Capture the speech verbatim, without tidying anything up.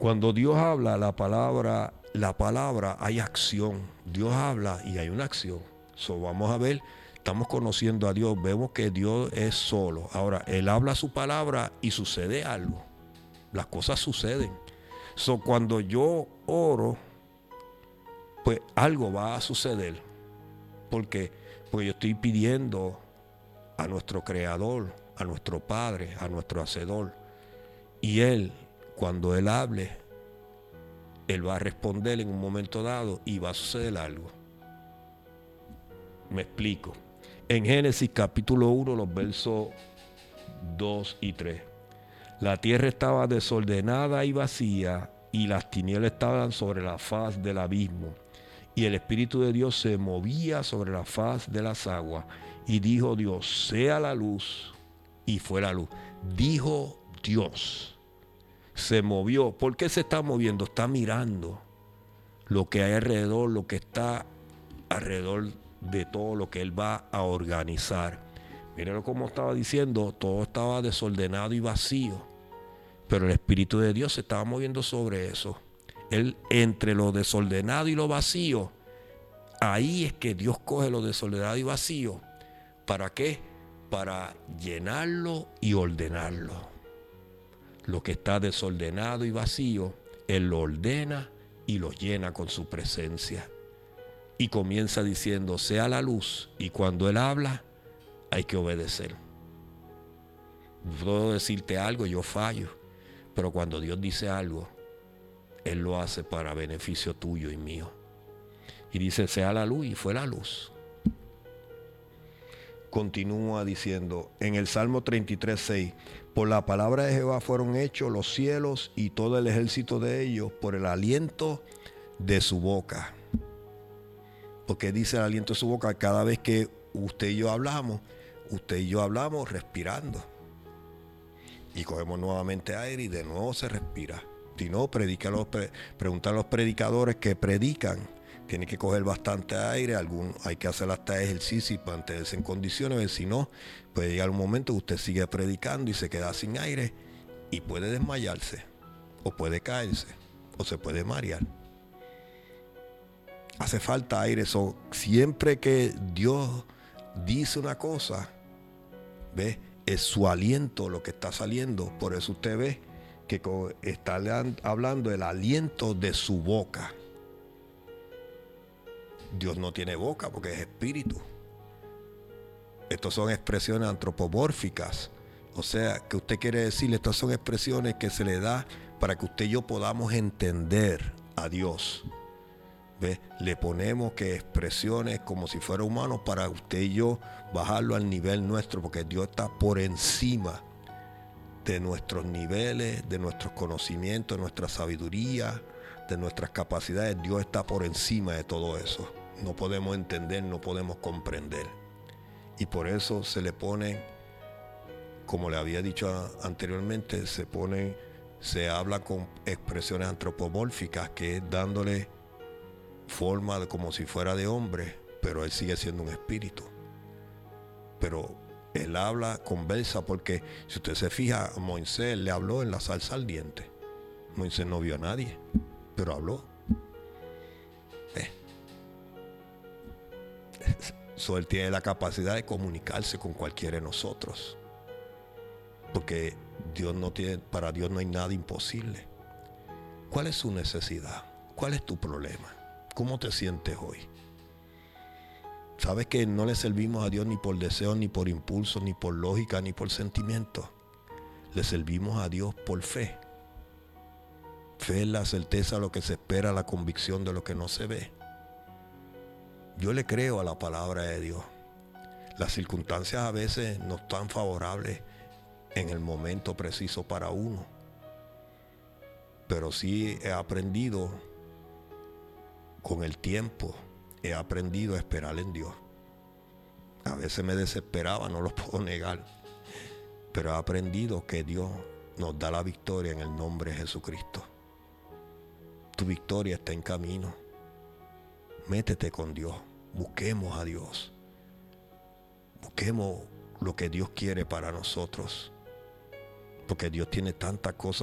Cuando Dios habla, la palabra, la palabra hay acción. Dios habla y hay una acción. So, vamos a ver, estamos conociendo a Dios, vemos que Dios es solo. Ahora, Él habla su palabra y sucede algo. Las cosas suceden. So, cuando yo oro, pues algo va a suceder. ¿Por qué? Porque yo estoy pidiendo a nuestro Creador, a nuestro Padre, a nuestro Hacedor. Y Él, cuando Él hable, Él va a responder en un momento dado y va a suceder algo. Me explico. En Génesis capítulo uno, los versos dos y tres. La tierra estaba desordenada y vacía, y las tinieblas estaban sobre la faz del abismo. Y el Espíritu de Dios se movía sobre la faz de las aguas. Y dijo Dios, sea la luz. Y fue la luz. Dijo Dios. Se movió. ¿Por qué se está moviendo? Está mirando lo que hay alrededor, lo que está alrededor de todo lo que Él va a organizar. Miren como estaba diciendo, todo estaba desordenado y vacío. Pero el Espíritu de Dios se estaba moviendo sobre eso. Él, entre lo desordenado y lo vacío, ahí es que Dios coge lo desordenado y vacío. ¿Para qué? Para llenarlo y ordenarlo. Lo que está desordenado y vacío, Él lo ordena y lo llena con su presencia. Y comienza diciendo, sea la luz. Y cuando Él habla, hay que obedecer. Puedo decirte algo, yo fallo. Pero cuando Dios dice algo, Él lo hace para beneficio tuyo y mío. Y dice, sea la luz, y fue la luz. Continúa diciendo, en el Salmo treinta y tres, seis, por la palabra de Jehová fueron hechos los cielos y todo el ejército de ellos por el aliento de su boca. Porque dice el aliento de su boca, cada vez que usted y yo hablamos, usted y yo hablamos respirando. Y cogemos nuevamente aire y de nuevo se respira. Si no, predica los, pre, pregunta a los predicadores que predican. Tienen que coger bastante aire, algún, hay que hacer hasta ejercicio para mantenerse en condiciones. Si no, puede llegar un momento que usted sigue predicando y se queda sin aire y puede desmayarse, o puede caerse, o se puede marear. Hace falta aire. So, siempre que Dios dice una cosa, ¿ve? Es su aliento lo que está saliendo. Por eso usted ve que está hablando del aliento de su boca. Dios no tiene boca porque es espíritu. Estas son expresiones antropomórficas. O sea, que usted quiere decir, estas son expresiones que se le da para que usted y yo podamos entender a Dios. ¿Ve? Le ponemos que expresiones como si fuera humano para usted y yo bajarlo al nivel nuestro, porque Dios está por encima de nuestros niveles, de nuestros conocimientos, de nuestra sabiduría, de nuestras capacidades. Dios está por encima de todo eso. No podemos entender, no podemos comprender. Y por eso se le pone, como le había dicho anteriormente, se pone, se habla con expresiones antropomórficas, que es dándole forma de como si fuera de hombre, pero Él sigue siendo un espíritu. Pero Él habla, conversa, porque si usted se fija, Moisés le habló en la salsa ardiente. Moisés no vio a nadie, pero habló. ¿Eh? So, Él tiene la capacidad de comunicarse con cualquiera de nosotros, porque Dios no tiene, para Dios no hay nada imposible. ¿Cuál es su necesidad? ¿Cuál es tu problema? ¿Cómo te sientes hoy? ¿Sabes que no le servimos a Dios ni por deseo, ni por impulso, ni por lógica, ni por sentimiento? Le servimos a Dios por fe. Fe es la certeza de lo que se espera, la convicción de lo que no se ve. Yo le creo a la palabra de Dios. Las circunstancias a veces no están favorables en el momento preciso para uno. Pero sí he aprendido con el tiempo, he aprendido a esperar en Dios. A veces me desesperaba, no lo puedo negar. Pero he aprendido que Dios nos da la victoria en el nombre de Jesucristo. Tu victoria está en camino. Métete con Dios. Busquemos a Dios. Busquemos lo que Dios quiere para nosotros. Porque Dios tiene tantas cosas